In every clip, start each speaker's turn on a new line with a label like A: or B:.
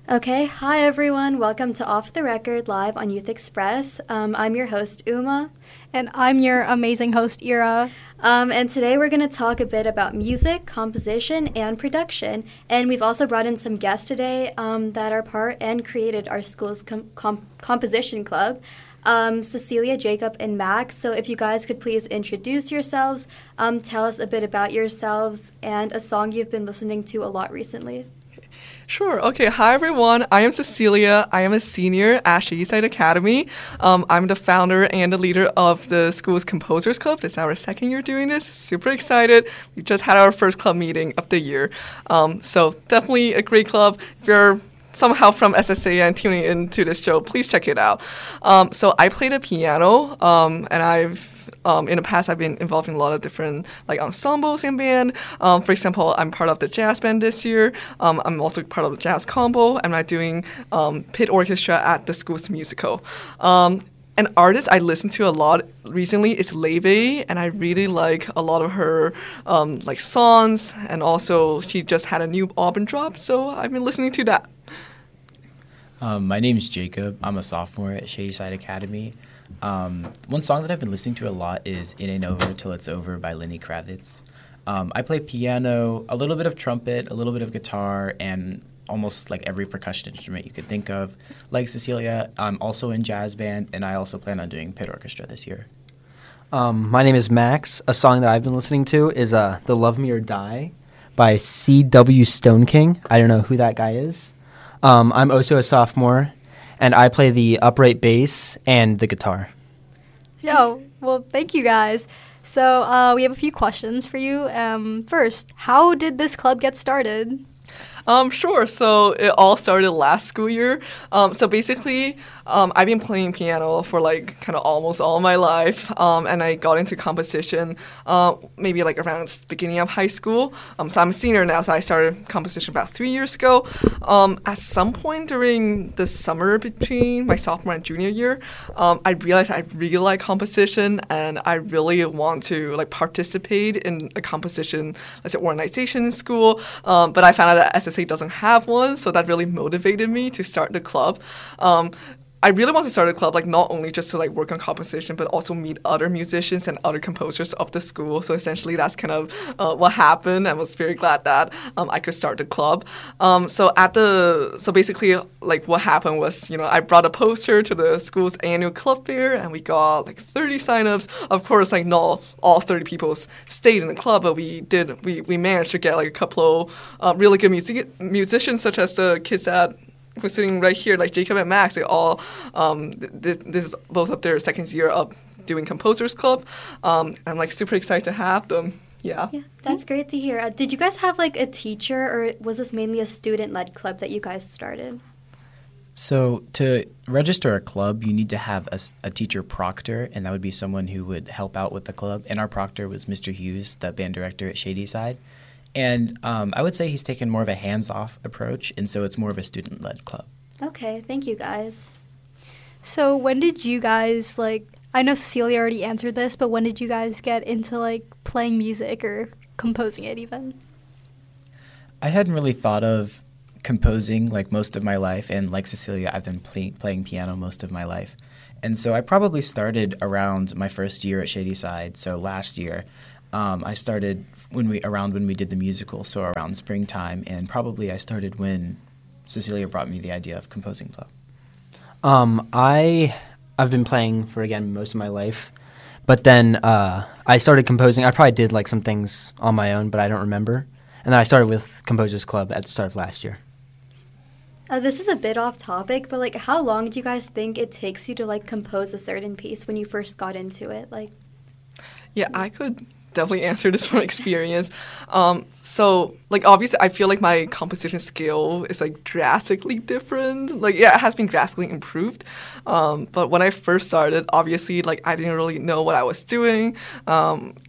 A: Okay, hi everyone. Welcome to Off the Record live on Youth Express. I'm your host, Uma.
B: And I'm your amazing host, Ira.
A: And today we're going to talk a bit about music, composition, and production. And we've also brought in some guests today that are part and created our school's composition club, Cecilia, Jacob, and Max. So if you guys could please introduce yourselves, tell us a bit about yourselves, and a song you've been listening to a lot recently.
C: Sure. Okay. Hi, everyone. I am Cecilia. I am a senior at Shadyside Academy. I'm the founder and the leader of the school's Composers Club. This is our second year doing this. Super excited. We just had our first club meeting of the year. So definitely a great club. If you're somehow from SSA and tuning into this show, please check it out. So I play the piano, and in the past, I've been involved in a lot of different ensembles in band. For example, I'm part of the jazz band this year. I'm also part of the jazz combo, and I'm doing pit orchestra at the school's musical. An artist I listened to a lot recently is Leve, and I really like a lot of her songs, and also she just had a new album drop, so I've been listening to that.
D: My name's Jacob. I'm a sophomore at Shadyside Academy. One song that I've been listening to a lot is It Ain't Over Till It's Over by Lenny Kravitz. I play piano, a little bit of trumpet, a little bit of guitar, and almost like every percussion instrument you could think of. Like Cecilia, I'm also in jazz band, and I also plan on doing pit orchestra this year.
E: My name is Max. A song that I've been listening to is The Love Me or Die by C.W. Stone King. I don't know who that guy is. I'm also a sophomore, and I play the upright bass and the guitar.
B: Well, thank you guys. So we have a few questions for you. First, how did this club get started?
C: Sure. So it all started last school year. So basically, I've been playing piano for kind of almost all my life, and I got into composition maybe around the beginning of high school. So I'm a senior now, so I started composition about 3 years ago. At some point during the summer between my sophomore and junior year, I realized I really like composition, and I really want to participate in a composition, let's say, organization in school. But I found out that SSA doesn't have one, so that really motivated me to start the club. I really want to start a club, not only just to work on composition, but also meet other musicians and other composers of the school. So essentially, that's kind of what happened. I was very glad that I could start the club. So basically, what happened was, I brought a poster to the school's annual club fair, and we got 30 signups. Of course, not all 30 people stayed in the club, but we managed to get a couple of really good musicians, such as the kids that who's sitting right here, Jacob and Max. They all, this is both of their second year of doing Composers Club. I'm super excited to have them. Yeah,
A: that's great to hear. Did you guys have a teacher, or was this mainly a student-led club that you guys started?
D: So to register a club, you need to have a teacher proctor, and that would be someone who would help out with the club. And our proctor was Mr. Hughes, the band director at Shadyside. And I would say he's taken more of a hands-off approach, and so it's more of a student-led club.
A: Okay, thank you guys.
B: So when did you guys, I know Cecilia already answered this, but when did you guys get into, playing music or composing it even?
D: I hadn't really thought of composing, most of my life, and like Cecilia, I've been playing piano most of my life. And so I probably started around my first year at Shadyside, so last year. I started when we did the musical, so around springtime, and probably I started when Cecilia brought me the idea of composing club.
E: I've been playing for, again, most of my life, but then I started composing. I probably did some things on my own, but I don't remember. And then I started with Composers Club at the start of last year.
A: This is a bit off topic, but how long do you guys think it takes you to compose a certain piece when you first got into it?
C: Yeah, I could definitely answer this from experience. So obviously I feel my composition skill is drastically different. It has been drastically improved. But when I first started, obviously I didn't really know what I was doing.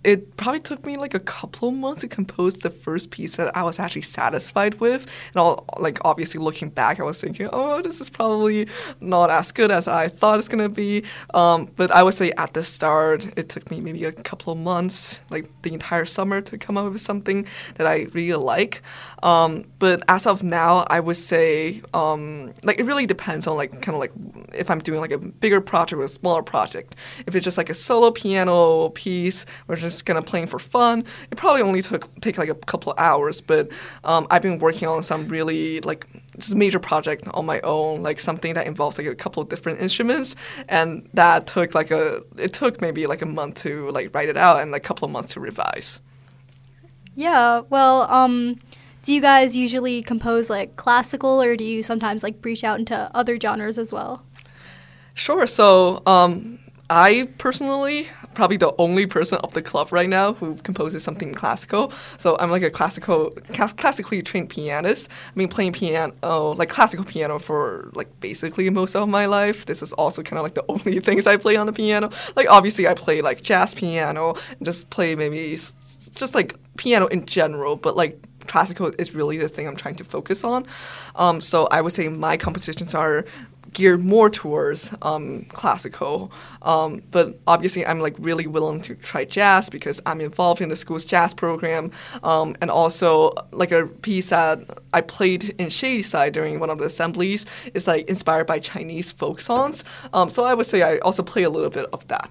C: it probably took me like a couple of months to compose the first piece that I was actually satisfied with. And obviously looking back, I was thinking, oh, this is probably not as good as I thought it's gonna be. But I would say at the start, it took me maybe a couple of months, like the entire summer, to come up with something that I really like. But as of now, I would say it really depends on if I'm doing like a bigger project or a smaller project. If it's just like a solo piano piece, we're just kind of playing for fun, it probably only take like a couple of hours. But I've been working on some really just a major project on my own, like something that involves like a couple of different instruments, and that took maybe like a month to like write it out and like a couple of months to revise.
B: Yeah, well, do you guys usually compose like classical, or do you sometimes like breach out into other genres as well?
C: Sure. So I personally, probably the only person of the club right now who composes something classical. So I'm like a classically trained pianist. I've been playing piano, like classical piano, for like basically most of my life. This is also kind of like the only things I play on the piano. Like obviously I play like jazz piano and just play maybe just like piano in general, but like classical is really the thing I'm trying to focus on. So I would say my compositions are geared more towards classical, but obviously I'm like really willing to try jazz because I'm involved in the school's jazz program, and also like a piece that I played in Shadyside during one of the assemblies is like inspired by Chinese folk songs. So I would say I also play a little bit of that.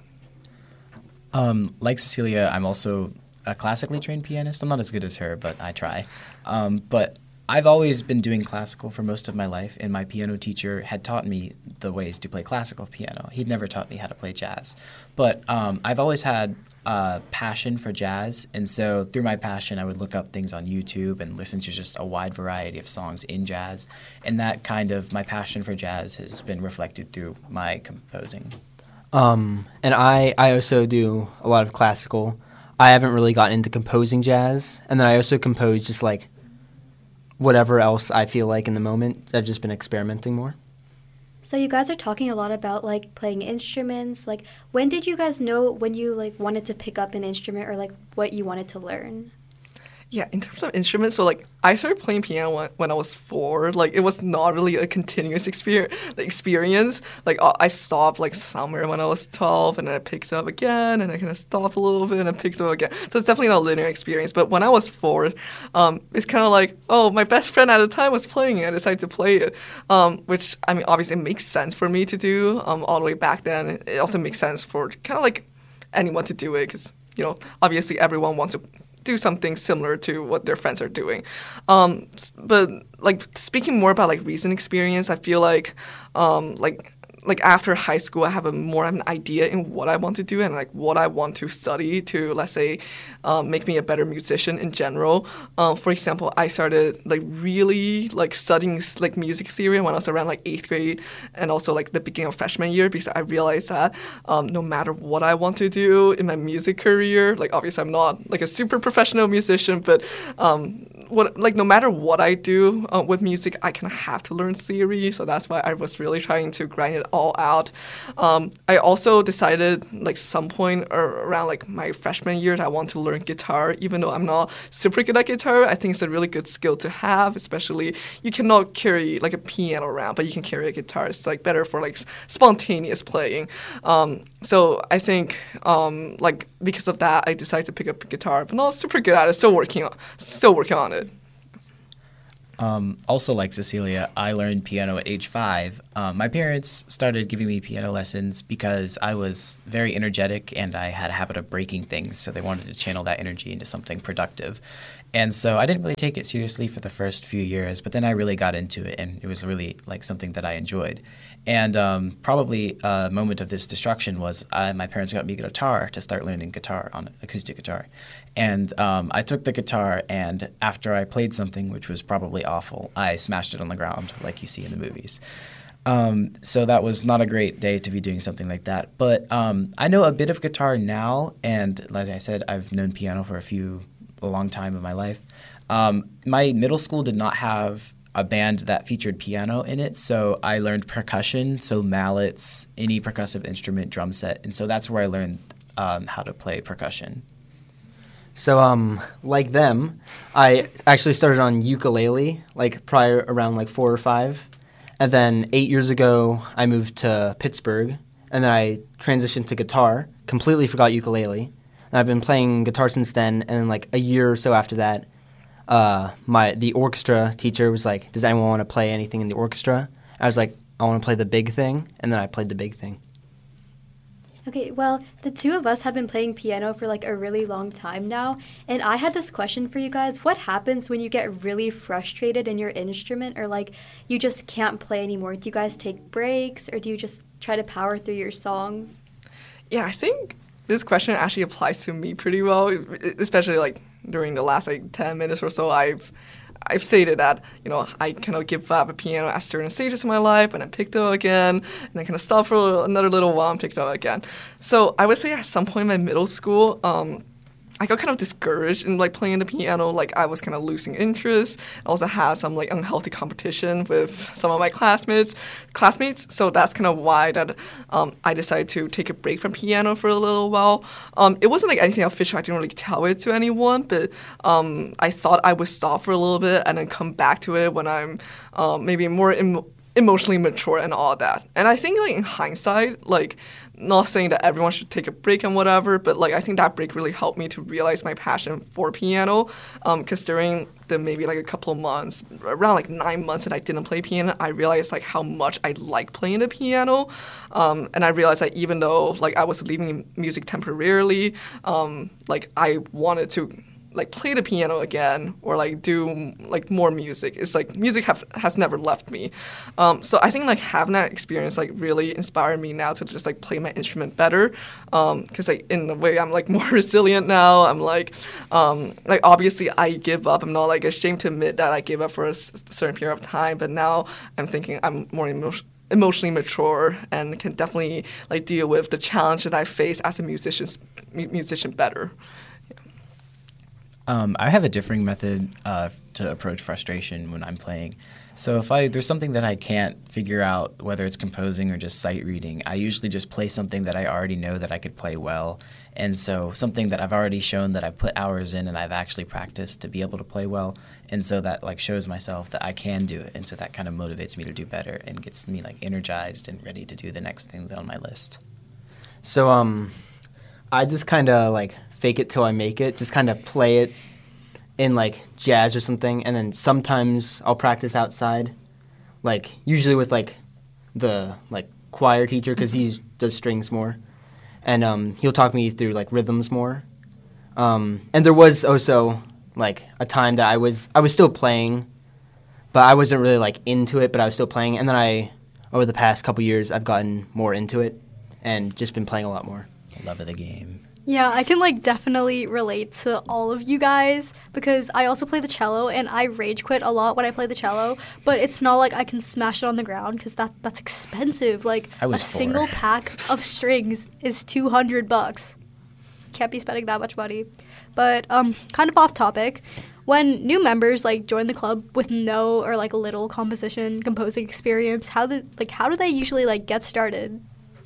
D: Like Cecilia, I'm also a classically trained pianist. I'm not as good as her, but I try. But I've always been doing classical for most of my life, and my piano teacher had taught me the ways to play classical piano. He'd never taught me how to play jazz. But I've always had a passion for jazz, and so through my passion, I would look up things on YouTube and listen to just a wide variety of songs in jazz, and that kind of my passion for jazz has been reflected through my composing.
E: And I also do a lot of classical. I haven't really gotten into composing jazz, and then I also compose just like whatever else I feel like in the moment. I've just been experimenting more.
A: So you guys are talking a lot about like playing instruments. Like, when did you guys know when you like wanted to pick up an instrument, or like what you wanted to learn?
C: Yeah, in terms of instruments, so like I started playing piano when I was 4. Like it was not really a continuous experience. Like I stopped like somewhere when I was 12, and then I picked it up again, and I kind of stopped a little bit and I picked it up again. So it's definitely not a linear experience. But when I was 4, it's kind of like, oh, my best friend at the time was playing it. I decided to play it, which I mean obviously it makes sense for me to do all the way back then. It also makes sense for kind of like anyone to do it because obviously everyone wants to do something similar to what their friends are doing. But like speaking more about like recent experience, I feel like after high school, I have more of an idea in what I want to do and like what I want to study to, let's say, make me a better musician in general. For example, I started like really like studying like music theory when I was around like 8th grade, and also like the beginning of freshman year, because I realized that no matter what I want to do in my music career, like obviously I'm not like a super professional musician, but no matter what I do with music, I kind of have to learn theory. So that's why I was really trying to grind it all out. I also decided like some point around like my freshman year that I want to learn guitar, even though I'm not super good at guitar. I think it's a really good skill to have, especially you cannot carry like a piano around, but you can carry a guitar. It's like better for like spontaneous playing. So I think like because of that, I decided to pick up a guitar, but not super good at it. Still working on it.
D: Also, like Cecilia, I learned piano at age 5. My parents started giving me piano lessons because I was very energetic and I had a habit of breaking things, so they wanted to channel that energy into something productive. And so I didn't really take it seriously for the first few years, but then I really got into it, and it was really like something that I enjoyed. And probably a moment of this destruction was my parents got me a guitar to start learning guitar on acoustic guitar. And I took the guitar, and after I played something, which was probably awful, I smashed it on the ground like you see in the movies. So that was not a great day to be doing something like that. But I know a bit of guitar now, and as I said, I've known piano for a long time in my life. My middle school did not have a band that featured piano in it, so I learned percussion, so mallets, any percussive instrument, drum set, and so that's where I learned how to play percussion.
E: So, like them, I actually started on ukulele, like prior around like 4 or 5. And then 8 years ago, I moved to Pittsburgh. And then I transitioned to guitar, completely forgot ukulele. And I've been playing guitar since then. And then like a year or so after that, the orchestra teacher was like, does anyone want to play anything in the orchestra? I was like, I want to play the big thing. And then I played the big thing.
A: Okay, well, the two of us have been playing piano for like a really long time now, and I had this question for you guys. What happens when you get really frustrated in your instrument or like you just can't play anymore? Do you guys take breaks or do you just try to power through your songs?
C: Yeah, I think this question actually applies to me pretty well, especially like during the last like 10 minutes or so. I've stated that, I kind of give up a piano at certain stages of my life, and then picked it up again, and I kind of stopped for another little while and picked it up again. So I would say at some point in my middle school, I got kind of discouraged in like playing the piano. Like I was kind of losing interest. I also had some like unhealthy competition with some of my classmates. So that's kind of why that I decided to take a break from piano for a little while. It wasn't like anything official. I didn't really tell it to anyone, but I thought I would stop for a little bit and then come back to it when I'm maybe more emotionally mature and all that. And I think like in hindsight, like not saying that everyone should take a break and whatever, but like I think that break really helped me to realize my passion for piano. Because during the maybe like a couple of months, around like 9 months that I didn't play piano, I realized like how much I like playing the piano. And I realized that even though like I was leaving music temporarily, like I wanted to like play the piano again or like do like more music. It's like music has never left me. So I think like having that experience like really inspired me now to just like play my instrument better. Because like in a way I'm like more resilient now. I'm like obviously I give up. I'm not like ashamed to admit that I gave up for a certain period of time. But now I'm thinking I'm more emotionally mature and can definitely like deal with the challenge that I face as a musician better.
D: I have a differing method to approach frustration when I'm playing. So if there's something that I can't figure out, whether it's composing or just sight reading, I usually just play something that I already know that I could play well. And so something that I've already shown that I've put hours in and I've actually practiced to be able to play well. And so that like shows myself that I can do it. And so that kind of motivates me to do better and gets me like energized and ready to do the next thing on my list.
E: So I just kind of like fake it till I make it, just kind of play it in like jazz or something, and then sometimes I'll practice outside, like usually with like the like choir teacher because he does strings more, and he'll talk me through like rhythms more. And there was also like a time that I was still playing, but I wasn't really like into it, but I was still playing, and then over the past couple years I've gotten more into it and just been playing a lot more.
D: Love of the game.
B: Yeah, I can like definitely relate to all of you guys because I also play the cello and I rage quit a lot when I play the cello, but it's not like I can smash it on the ground because that's expensive. Like a single pack of strings is $200. Can't be spending that much money. But kind of off topic, when new members like join the club with no or like little composing experience, how do they usually like get started?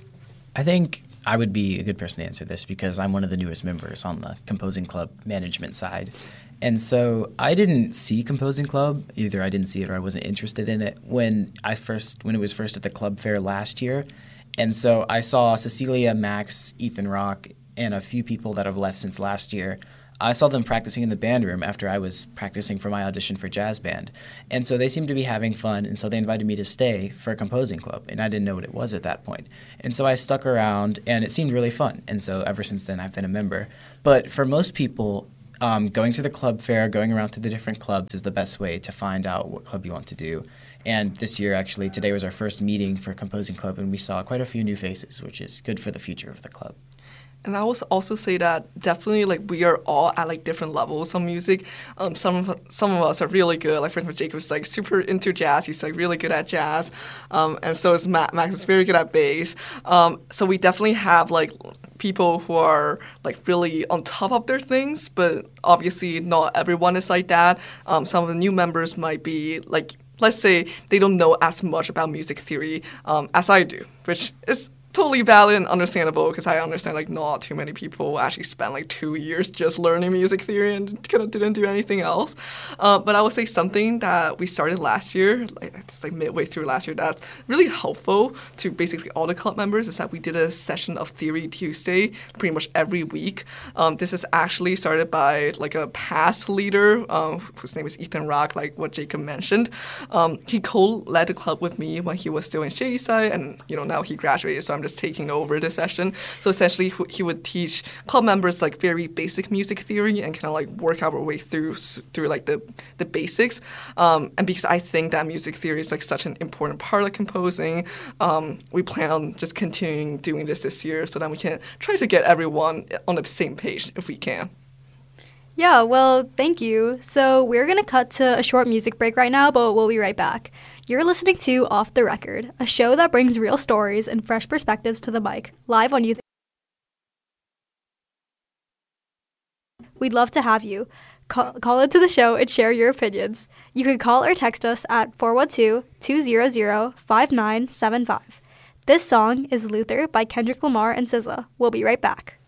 D: I think I would be a good person to answer this because I'm one of the newest members on the Composing Club management side. And so I didn't see Composing Club. Either I didn't see it or I wasn't interested in it when it was first at the club fair last year. And so I saw Cecilia, Max, Ethan Rock, and a few people that have left since last year. I saw them practicing in the band room after I was practicing for my audition for jazz band. And so they seemed to be having fun, and so they invited me to stay for a composing club, and I didn't know what it was at that point. And so I stuck around, and it seemed really fun. And so ever since then, I've been a member. But for most people, going to the club fair, going around to the different clubs is the best way to find out what club you want to do. And this year, actually, today was our first meeting for Composing Club, and we saw quite a few new faces, which is good for the future of the club.
C: And I will also say that definitely like we are all at like different levels of music. Some of us are really good. Like for instance, Jacob's like super into jazz. He's like really good at jazz, and so is Max. Max is very good at bass. So we definitely have like people who are like really on top of their things, but obviously not everyone is like that. Some of the new members might be like, let's say they don't know as much about music theory as I do, which is totally valid and understandable because I understand like not too many people actually spend like 2 years just learning music theory and kind of didn't do anything else. But I would say something that we started last year, like it's like midway through last year, that's really helpful to basically all the club members is that we did a session of Theory Tuesday pretty much every week. This is actually started by like a past leader whose name is Ethan Rock, like what Jacob mentioned. He co-led the club with me when he was still in Shadyside, and now he graduated, so I'm just taking over the session. So essentially, he would teach club members like very basic music theory and kind of like work our way through like the basics. And because I think that music theory is like such an important part of composing, we plan on just continuing doing this year so that we can try to get everyone on the same page if we can.
B: Yeah, well, thank you. So we're going to cut to a short music break right now, but we'll be right back. You're listening to Off the Record, a show that brings real stories and fresh perspectives to the mic, live on Youth. We'd love to have you. Call into the show and share your opinions. You can call or text us at 412-200-5975. This song is Luther by Kendrick Lamar and SZA. We'll be right back.